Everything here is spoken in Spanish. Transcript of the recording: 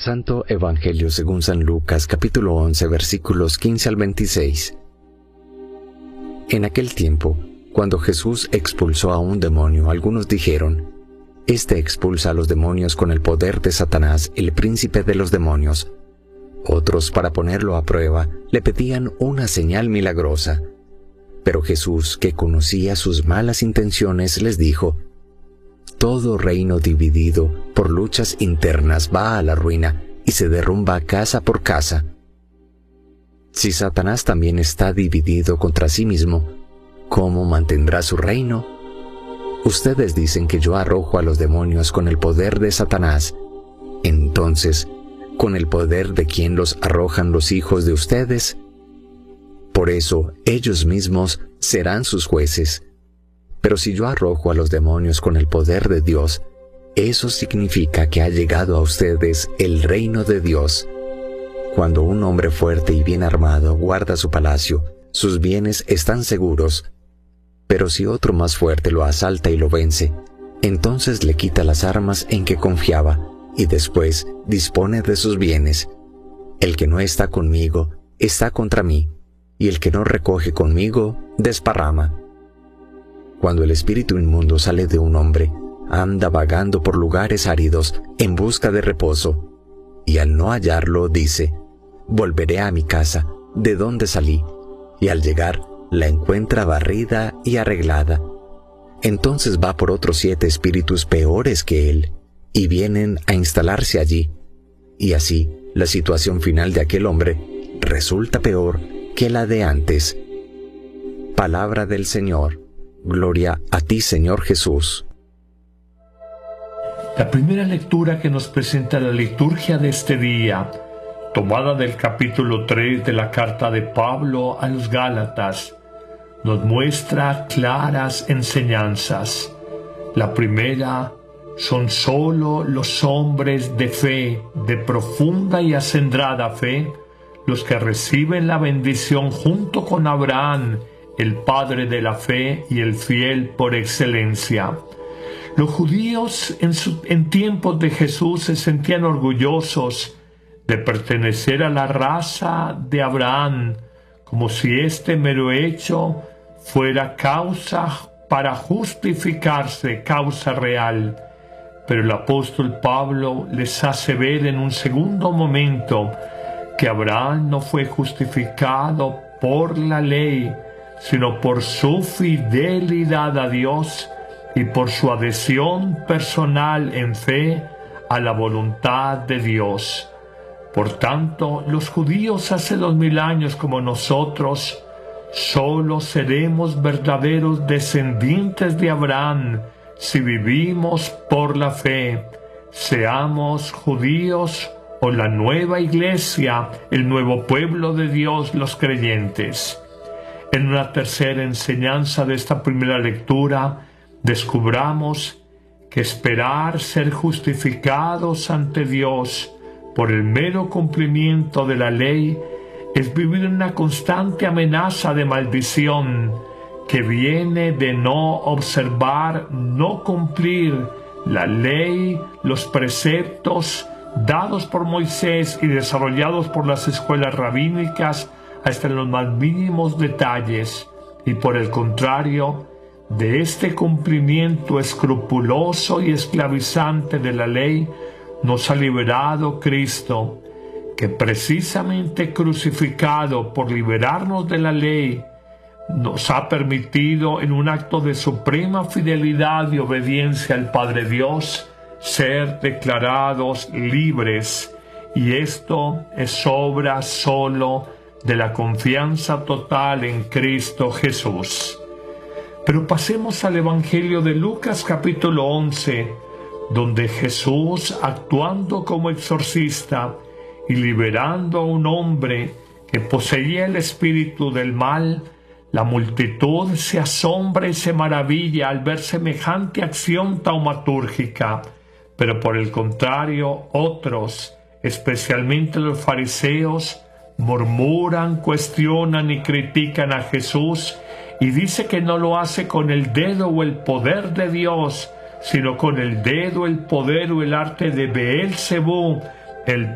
Santo Evangelio según San Lucas, capítulo 11, versículos 15 al 26. En aquel tiempo, cuando Jesús expulsó a un demonio, algunos dijeron: «Este expulsa a los demonios con el poder de Satanás, el príncipe de los demonios». Otros, para ponerlo a prueba, le pedían una señal milagrosa. Pero Jesús, que conocía sus malas intenciones, les dijo: «Todo reino dividido por luchas internas va a la ruina y se derrumba casa por casa. Si Satanás también está dividido contra sí mismo, ¿cómo mantendrá su reino? Ustedes dicen que yo arrojo a los demonios con el poder de Satanás. Entonces, ¿con el poder de quién los arrojan los hijos de ustedes? Por eso, ellos mismos serán sus jueces. Pero si yo arrojo a los demonios con el poder de Dios, eso significa que ha llegado a ustedes el reino de Dios. Cuando un hombre fuerte y bien armado guarda su palacio, sus bienes están seguros. Pero si otro más fuerte lo asalta y lo vence, entonces le quita las armas en que confiaba y después dispone de sus bienes. El que no está conmigo está contra mí, y el que no recoge conmigo desparrama. Cuando el espíritu inmundo sale de un hombre, anda vagando por lugares áridos en busca de reposo, y al no hallarlo dice: «Volveré a mi casa, de donde salí», y al llegar la encuentra barrida y arreglada. Entonces va por otros 7 espíritus peores que él, y vienen a instalarse allí, y así la situación final de aquel hombre resulta peor que la de antes. Palabra del Señor. Gloria a ti, Señor Jesús. La primera lectura que nos presenta la liturgia de este día, tomada del capítulo 3 de la carta de Pablo a los Gálatas, nos muestra claras enseñanzas. La primera: son solo los hombres de fe, de profunda y acendrada fe, los que reciben la bendición junto con Abraham, el padre de la fe y el fiel por excelencia. Los judíos en tiempos de Jesús se sentían orgullosos de pertenecer a la raza de Abraham, como si este mero hecho fuera causa para justificarse, causa real. Pero el apóstol Pablo les hace ver en un segundo momento que Abraham no fue justificado por la ley, sino por su fidelidad a Dios y por su adhesión personal en fe a la voluntad de Dios. Por tanto, los judíos hace 2000 años como nosotros, solo seremos verdaderos descendientes de Abraham si vivimos por la fe, seamos judíos o la nueva iglesia, el nuevo pueblo de Dios, los creyentes. En una tercera enseñanza de esta primera lectura, descubramos que esperar ser justificados ante Dios por el mero cumplimiento de la ley es vivir en una constante amenaza de maldición que viene de no observar, no cumplir la ley, los preceptos dados por Moisés y desarrollados por las escuelas rabínicas hasta en los más mínimos detalles, y por el contrario, de este cumplimiento escrupuloso y esclavizante de la ley nos ha liberado Cristo, que precisamente crucificado por liberarnos de la ley, nos ha permitido, en un acto de suprema fidelidad y obediencia al Padre Dios, ser declarados libres, y esto es obra solo de la confianza total en Cristo Jesús. Pero pasemos al Evangelio de Lucas capítulo 11, donde Jesús, actuando como exorcista y liberando a un hombre que poseía el espíritu del mal, la multitud se asombra y se maravilla al ver semejante acción taumatúrgica, pero por el contrario, otros, especialmente los fariseos, murmuran, cuestionan y critican a Jesús, y dice que no lo hace con el dedo o el poder de Dios, sino con el dedo, el poder o el arte de Beelzebú, el